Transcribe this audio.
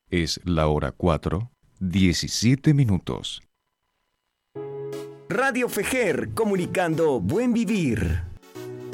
Es la hora 4:17. Radio Fejer, comunicando buen vivir.